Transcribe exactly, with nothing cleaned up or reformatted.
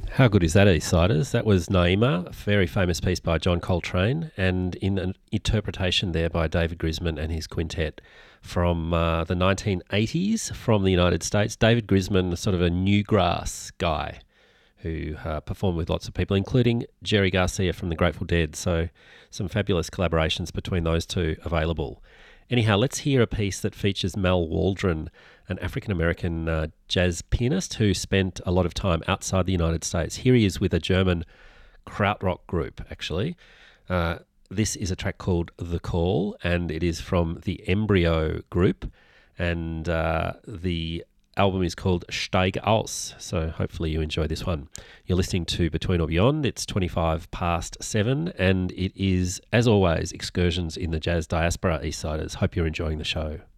How good is that, Eastsiders? That was Naima, a very famous piece by John Coltrane, and in an interpretation there by David Grisman and his quintet from uh, the nineteen eighties from the United States. David Grisman, sort of a newgrass guy who uh, performed with lots of people, including Jerry Garcia from the Grateful Dead. So some fabulous collaborations between those two available. Anyhow, let's hear a piece that features Mal Waldron, an African-American uh, jazz pianist who spent a lot of time outside the United States. Here he is with a German krautrock group, actually. Uh, this is a track called The Call, and it is from the Embryo group, and uh, the album is called Steig aus, so hopefully you enjoy this one. You're listening to Between or Beyond. It's twenty-five past seven, and it is, as always, excursions in the jazz diaspora, Eastsiders. Hope you're enjoying the show.